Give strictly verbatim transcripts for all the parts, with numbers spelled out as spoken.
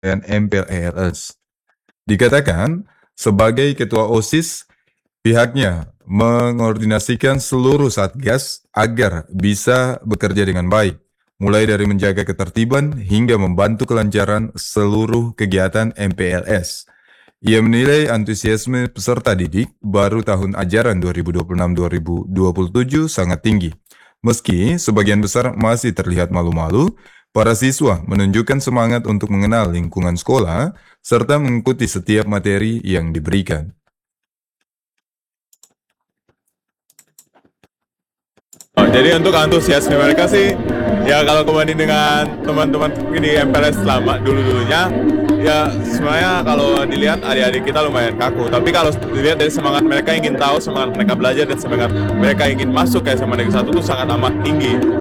M P L S. Dikatakan, sebagai ketua OSIS, pihaknya mengordinasikan seluruh satgas agar bisa bekerja dengan baik, mulai dari menjaga ketertiban hingga membantu kelancaran seluruh kegiatan M P L S. Ia menilai antusiasme peserta didik baru tahun ajaran dua ribu dua puluh enam dua ribu dua puluh tujuh sangat tinggi. Meski sebagian besar masih terlihat malu-malu, para siswa menunjukkan semangat untuk mengenal lingkungan sekolah serta mengikuti setiap materi yang diberikan. Oh, jadi untuk antusiasme mereka sih, ya kalau kembali dengan teman-teman di M P L S lama dulu-dulunya, ya sebenarnya kalau dilihat adik-adik kita lumayan kaku. Tapi kalau dilihat dari semangat mereka ingin tahu, semangat mereka belajar, dan semangat mereka ingin masuk ke S M A Negeri satu itu sangat amat tinggi.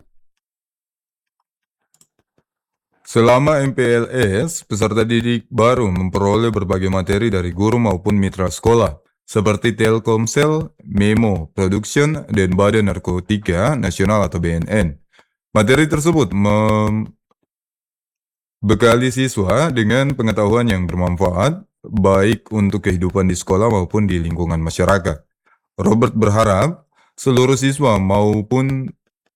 Selama M P L S, peserta didik baru memperoleh berbagai materi dari guru maupun mitra sekolah, seperti Telkomsel, Memo, Production, dan Badan Narkotika Nasional atau B N N. Materi tersebut membekali siswa dengan pengetahuan yang bermanfaat, baik untuk kehidupan di sekolah maupun di lingkungan masyarakat. Robert berharap seluruh siswa maupun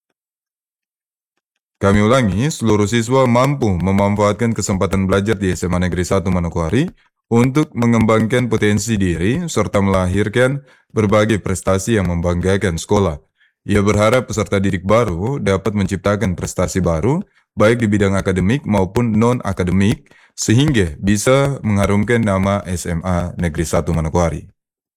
Kami ulangi, seluruh siswa mampu memanfaatkan kesempatan belajar di S M A Negeri satu Manokwari untuk mengembangkan potensi diri serta melahirkan berbagai prestasi yang membanggakan sekolah. Ia berharap peserta didik baru dapat menciptakan prestasi baru, baik di bidang akademik maupun non-akademik, sehingga bisa mengharumkan nama S M A Negeri satu Manokwari.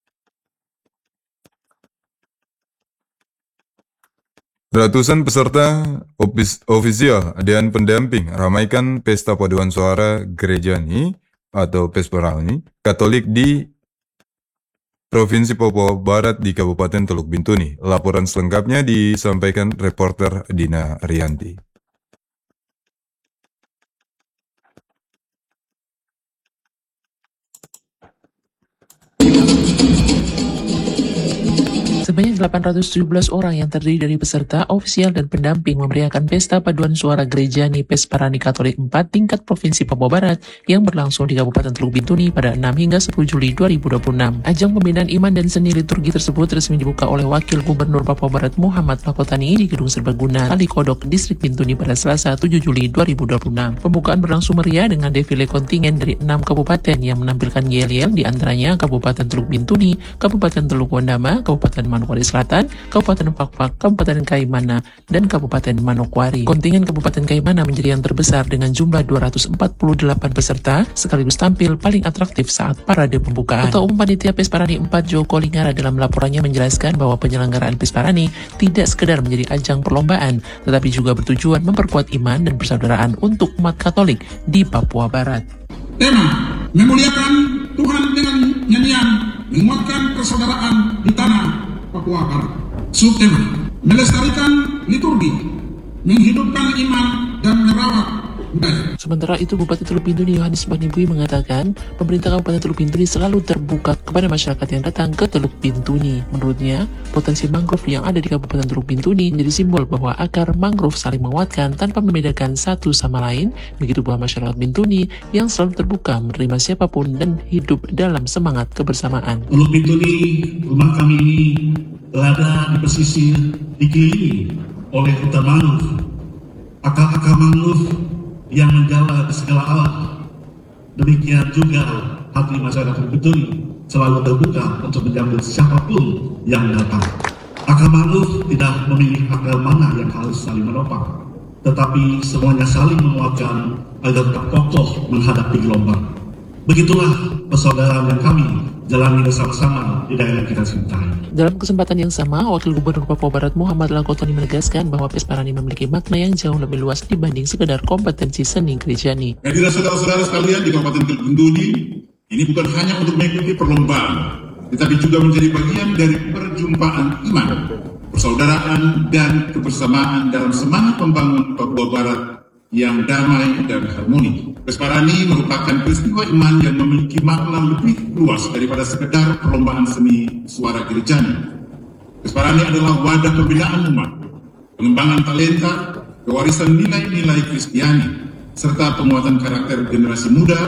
Ratusan peserta ofisial dan pendamping ramaikan pesta paduan suara Gerejani atau Pesparani Katolik di Provinsi Papua Barat di Kabupaten Teluk Bintuni. Laporan selengkapnya disampaikan reporter Dina Rianti. Sebanyak delapan ratus tujuh belas orang yang terdiri dari peserta, ofisial, dan pendamping memeriahkan pesta paduan suara Gerejani Pesparani Katolik empat tingkat Provinsi Papua Barat yang berlangsung di Kabupaten Teluk Bintuni pada enam hingga sepuluh Juli dua ribu dua puluh enam. Ajang pembinaan iman dan seni liturgi tersebut resmi dibuka oleh Wakil Gubernur Papua Barat Muhammad Makotani di Gedung Serbaguna, Kalikodok, Distrik Bintuni pada Selasa tujuh Juli dua ribu dua puluh enam. Pembukaan berlangsung meriah dengan defile kontingen dari enam kabupaten yang menampilkan yel-yel, di antaranya Kabupaten Teluk Bintuni, Kabupaten Teluk Wandama, Kabupaten Manokwari Selatan, Kabupaten Pakpak, Kabupaten Kaimana, dan Kabupaten Manokwari. Kontingen Kabupaten Kaimana menjadi yang terbesar dengan jumlah dua ratus empat puluh delapan peserta, sekaligus tampil paling atraktif saat parade pembukaan. Ketua Umum Panitia Pesparani empat Joko Lingara dalam laporannya menjelaskan bahwa penyelenggaraan Pesparani tidak sekedar menjadi ajang perlombaan, tetapi juga bertujuan memperkuat iman dan persaudaraan untuk umat Katolik di Papua Barat. Tema, memuliakan Tuhan dengan nyanyian, menguatkan persaudaraan di tanah Papua Barat. Subtema, melestarikan liturgi, menghidupkan iman dan merawat budaya. Sementara itu, Bupati Teluk Bintuni Yohanes Banibui mengatakan pemerintah Kabupaten Teluk Bintuni selalu terbuka kepada masyarakat yang datang ke Teluk Bintuni. Menurutnya, potensi mangrove yang ada di Kabupaten Teluk Bintuni menjadi simbol bahwa akar mangrove saling menguatkan tanpa membedakan satu sama lain. Begitu pula masyarakat Bintuni yang selalu terbuka menerima siapapun dan hidup dalam semangat kebersamaan. Teluk Bintuni, rumah kami ini berada di pesisir, dikelilingi oleh hutan mangrove. Akar-akar mangrove yang menjala ke segala alam. Demikian juga hati masyarakat Bintuni selalu terbuka untuk menyambut siapapun yang datang. Akar mangrove tidak memilih akar mana yang harus saling menopang, tetapi semuanya saling menguatkan agar tetap kokoh menghadapi gelombang. Begitulah persaudaraan yang kami jalani bersama-sama di daerah kita cintai. Dalam kesempatan yang sama, Wakil Gubernur Papua Barat Muhammad Lakotani menegaskan bahwa Pesparani memiliki makna yang jauh lebih luas dibanding sekedar kompetensi seni Gerejani. Hadirin saudara-saudara sekalian di Kabupaten Teluk Bintuni, ini bukan hanya untuk mengikuti perlombaan, tetapi juga menjadi bagian dari perjumpaan iman, persaudaraan, dan kebersamaan dalam semangat membangun Papua Barat yang damai dan harmoni. Pesparani merupakan peristiwa iman yang memiliki makna lebih luas daripada sekedar perlombaan seni suara Gerejani. Pesparani adalah wadah pembinaan umat, pengembangan talenta, kewarisan nilai-nilai Kristiani, serta penguatan karakter generasi muda